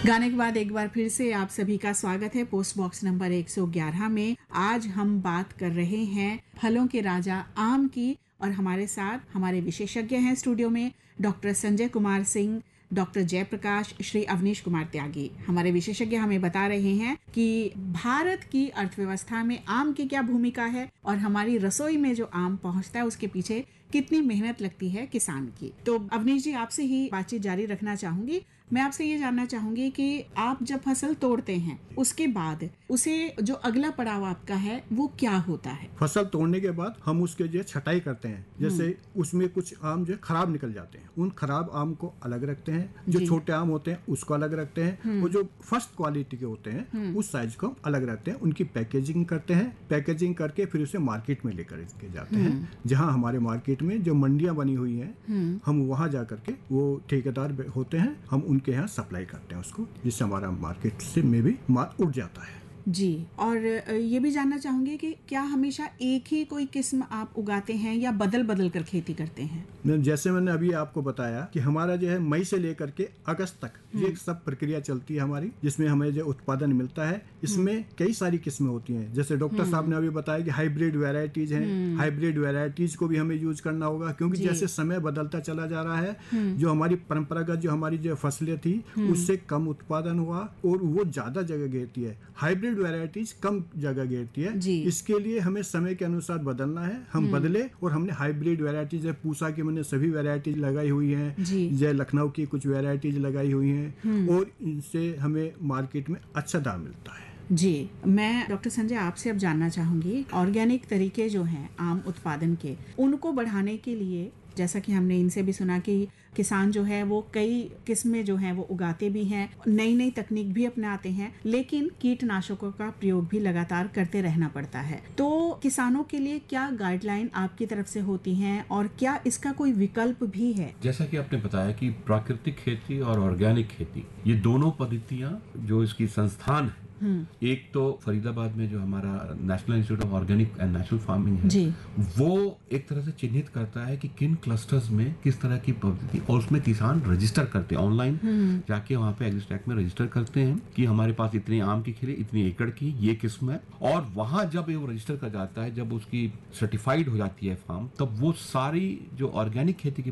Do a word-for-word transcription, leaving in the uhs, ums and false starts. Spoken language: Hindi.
गाने के बाद एक बार फिर से आप सभी का स्वागत है पोस्ट बॉक्स नंबर एक सौ ग्यारह में। आज हम बात कर रहे हैं फलों के राजा आम की और हमारे साथ हमारे विशेषज्ञ हैं स्टूडियो में डॉक्टर संजय कुमार सिंह, डॉक्टर जयप्रकाश, श्री अवनीश कुमार त्यागी। हमारे विशेषज्ञ हमें बता रहे हैं कि भारत की अर्थव्यवस्था में आम की क्या भूमिका है और हमारी रसोई में जो आम पहुंचता है उसके पीछे कितनी मेहनत लगती है किसान की। तो अवनीश जी, आपसे ही बातचीत जारी रखना चाहूंगी। मैं आपसे ये जानना चाहूंगी कि आप जब फसल तोड़ते हैं उसके बाद उसे जो अगला पड़ाव आपका है वो क्या होता है? फसल तोड़ने के बाद हम उसके जो छटाई करते हैं, जैसे उसमें कुछ आम जो खराब निकल जाते हैं, उन खराब आम को अलग रखते हैं, जो छोटे आम होते हैं उसको अलग रखते हैं और जो फर्स्ट क्वालिटी के होते हैं उस साइज को अलग रखते हैं। उनकी पैकेजिंग करते हैं, पैकेजिंग करके फिर उसे मार्केट में लेकर के जाते हैं, जहाँ हमारे मार्केट में जो मंडियां बनी हुई हैं हम वहाँ जा करके वो ठेकेदार होते हैं, हम उनके यहाँ सप्लाई करते हैं उसको, जिससे हमारा मार्केट से में भी माल उठ जाता है जी। और ये भी जानना चाहूंगी कि क्या हमेशा एक ही कोई किस्म आप उगाते हैं या बदल बदल कर खेती करते हैं? जैसे मैंने अभी आपको बताया कि हमारा जो है मई से लेकर के अगस्त तक ये सब प्रक्रिया चलती है हमारी, जिसमें हमें जो उत्पादन मिलता है इसमें कई सारी किस्में होती हैं। जैसे डॉक्टर साहब ने अभी बताया कि हाइब्रिड वेराइटीज हैं, हाइब्रिड वेराइटीज को भी हमें यूज करना होगा, क्योंकि जैसे समय बदलता चला जा रहा है जो हमारी परंपरागत जो हमारी जो फसलें थी उससे कम उत्पादन हुआ और वो ज्यादा जगह घेरती है, हाइब्रिड वैरायटीज कम जगह घेरती है। इसके लिए हमें समय के अनुसार बदलना है, हम बदले और हमने हाइब्रिड वैरायटीज, पूसा की मैंने सभी वैरायटीज लगाई हुई हैं, जय लखनऊ की कुछ वैरायटीज लगाई हुई हैं और इनसे हमें मार्केट में अच्छा दाम मिलता है। जी, मैं डॉक्टर संजय आपसे अब जानना चाहूंगी ऑर्गेनिक तरीके जो हैं आम उत्पादन के, उनको बढ़ाने के लिए, जैसा कि हमने इनसे भी सुना कि किसान जो है वो कई किस्में जो हैं वो उगाते भी हैं, नई नई तकनीक भी अपनाते हैं, लेकिन कीटनाशकों का प्रयोग भी लगातार करते रहना पड़ता है। तो किसानों के लिए क्या गाइडलाइन आपकी तरफ से होती हैं और क्या इसका कोई विकल्प भी है? जैसा कि आपने बताया कि प्राकृतिक खेती और ऑर्गेनिक खेती, ये दोनों पद्धतियां जो इसकी संस्थान है, एक तो फरीदाबाद में जो हमारा national institute of organic and natural farming है जी, वो एक तरह से चिन्हित करता है कि किन क्लस्टर्स में किस तरह की पद्धति, और उसमें किसान रजिस्टर करते हैं ऑनलाइन जाके, वहाँ पे एग्रीस्टैक में रजिस्टर करते हैं कि हमारे पास इतनी आम की खेती, इतनी एकड़ की ये किस्म है, और वहाँ जब वो रजिस्टर कर जाता है, जब उसकी सर्टिफाइड हो जाती है फार्म, तब वो सारी जो ऑर्गेनिक खेती की